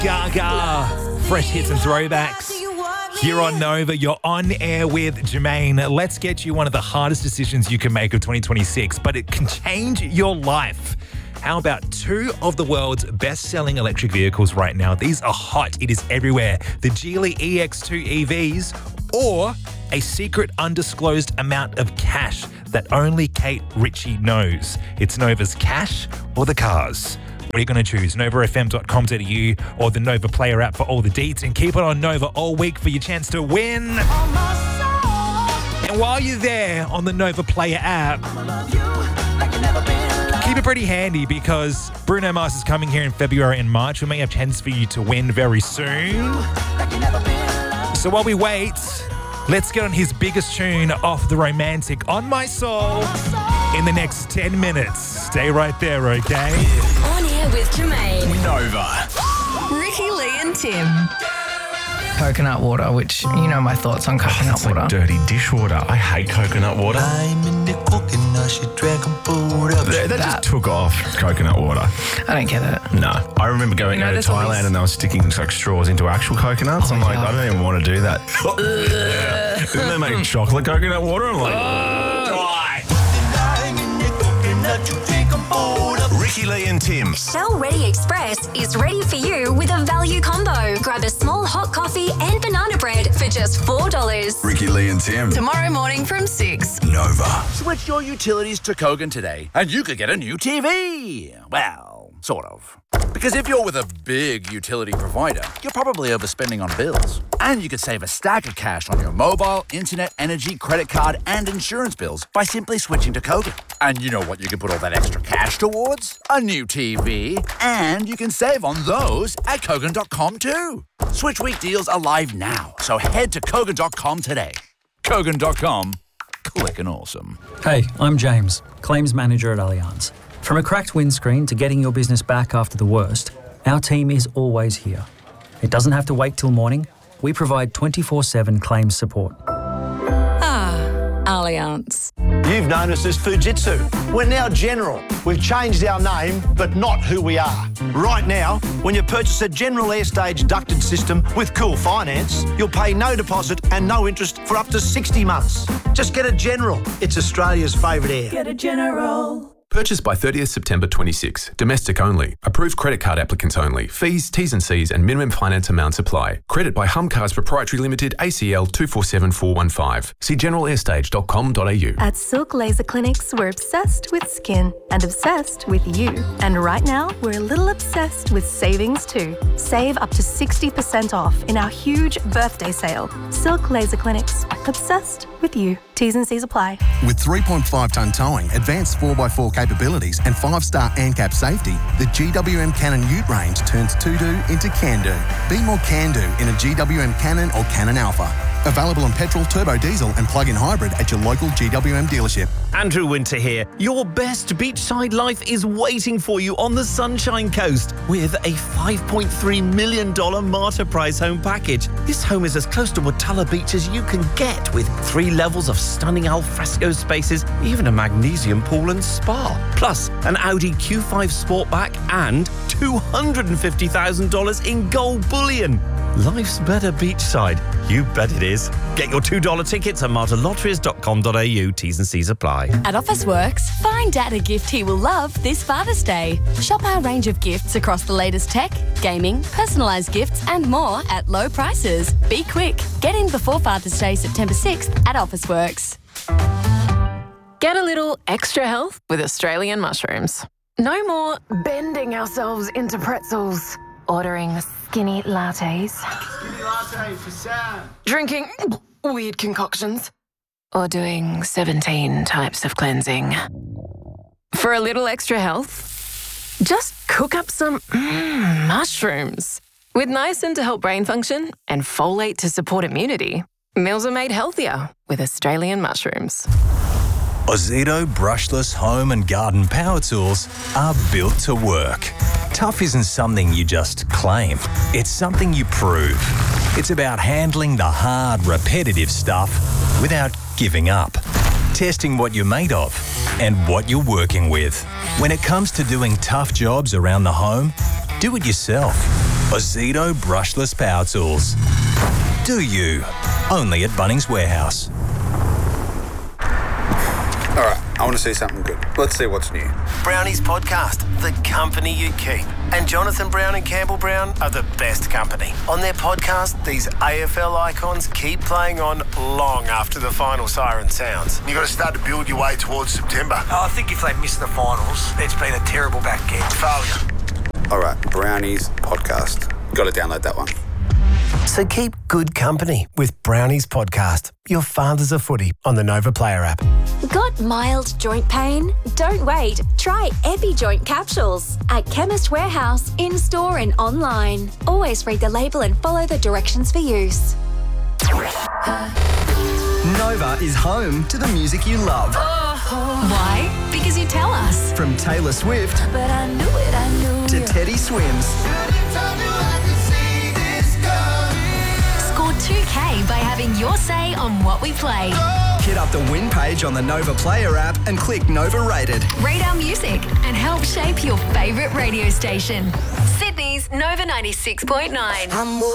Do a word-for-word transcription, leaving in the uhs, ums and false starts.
Gaga, fresh hits and throwbacks. Here on Nova, you're on air with Jermaine. Let's get you one of the hardest decisions you can make of twenty twenty-six, but it can change your life. How about two of the world's best-selling electric vehicles right now? These are hot. It is everywhere. The Geely E X two E Vs or a secret undisclosed amount of cash that only Kate Ritchie knows. It's Nova's cash or the cars. What are you going to choose? nova f m dot com dot a u or the Nova Player app for all the deets, and keep it on Nova all week for your chance to win. And while you're there on the Nova Player app, keep it pretty handy because Bruno Mars is coming here in February and March. We may have chance for you to win very soon. So while we wait, let's get on his biggest tune off The Romantic, On My Soul, in the next ten minutes. Stay right there, okay? On air with Jermaine. Nova. Ricky, Lee and Tim. Coconut water, which you know my thoughts on coconut It's water. like dirty dishwater. I hate coconut water. I'm in the coconut, she dragon food up. They, they That- just took off coconut water. I don't get it. No. I remember going You know, to there's all Thailand these- and they were sticking like straws into actual coconuts. Oh, I'm like, yeah. I don't even want to do that. Yeah. Then they make chocolate coconut water. I'm like, die. I'm in the coconut, you dragon food up. Ricky, Lee and Tim. Shell Ready Express is ready for you with a value combo. Grab a small hot coffee and banana bread for just four dollars. Ricky, Lee and Tim. Tomorrow morning from six. Nova. Switch your utilities to Kogan today, and you could get a new T V. Well, sort of. Because if you're with a big utility provider, you're probably overspending on bills. And you could save a stack of cash on your mobile, internet, energy, credit card, and insurance bills by simply switching to Kogan. And you know what you can put all that extra cash towards? A new T V. And you can save on those at Kogan dot com too. Switch week deals are live now, so head to Kogan dot com today. Kogan dot com. Clickin' awesome. Hey, I'm James, Claims Manager at Allianz. From a cracked windscreen to getting your business back after the worst, our team is always here. It doesn't have to wait till morning. We provide twenty-four seven claims support. Ah, Allianz. You've known us as Fujitsu. We're now General. We've changed our name, but not who we are. Right now, when you purchase a General Airstage ducted system with Cool Finance, you'll pay no deposit and no interest for up to sixty months. Just get a General. It's Australia's favourite air. Get a General. Purchased by thirtieth September twenty-six. Domestic only. Approved credit card applicants only. Fees, T's and C's and minimum finance amounts apply. Credit by Humcars Proprietary Limited, A C L two four seven four one five. See general airstage dot com dot a u. At Silk Laser Clinics, we're obsessed with skin and obsessed with you. And right now, we're a little obsessed with savings too. Save up to sixty percent off in our huge birthday sale. Silk Laser Clinics. Obsessed with you. T's and C's apply. With three point five tonne towing, advanced four by four capabilities and five star ANCAP safety, the G W M Cannon Ute range turns to-do into can-do. Be more can-do in a G W M Cannon or Cannon Alpha. Available on petrol, turbo diesel and plug-in hybrid at your local G W M dealership. Andrew Winter here. Your best beachside life is waiting for you on the Sunshine Coast with a five point three million dollars Martyr Prize home package. This home is as close to Watala Beach as you can get, with three levels of stunning alfresco spaces, even a magnesium pool and spa. Plus, an Audi Q five Sportback and two hundred fifty thousand dollars in gold bullion. Life's better beachside. You bet it is. Get your two dollar tickets at martyr lotteries dot com dot a u. T's and C's apply. At Officeworks, find Dad a gift he will love this Father's Day. Shop our range of gifts across the latest tech, gaming, personalised gifts and more at low prices. Be quick. Get in before Father's Day, September sixth at Officeworks. Get a little extra health with Australian mushrooms. No more bending ourselves into pretzels. Ordering skinny lattes. Skinny latte for Sam. Drinking weird concoctions. Or doing seventeen types of cleansing. For a little extra health, just cook up some mm, mushrooms. With niacin to help brain function and folate to support immunity, meals are made healthier with Australian mushrooms. Ozito brushless home and garden power tools are built to work. Tough isn't something you just claim. It's something you prove. It's about handling the hard, repetitive stuff without giving up. Testing what you're made of and what you're working with. When it comes to doing tough jobs around the home, do it yourself. Ozito brushless power tools. Do you? Only at Bunnings Warehouse. All right, I want to see something good. Let's see what's new. Brownies Podcast, the company you keep. And Jonathan Brown and Campbell Brown are the best company. On their podcast, these A F L icons keep playing on long after the final siren sounds. You've got to start to build your way towards September. Oh, I think if they miss the finals, it's been a terrible back end. Failure. All right, Brownies Podcast. Got to download that one. So keep good company with Brownies Podcast, your father's a footy on the Nova Player app. Got mild joint pain? Don't wait. Try Epi Joint Capsules at Chemist Warehouse, in-store and online. Always read the label and follow the directions for use. Nova is home to the music you love. Why? Because you tell us. From Taylor Swift But I knew it, I knew to it. Teddy Swims. Score two K by having your say on what we play. Hit up the win page on the Nova Player app and click Nova Rated. Rate our music and help shape your favourite radio station. Sydney's Nova ninety-six point nine.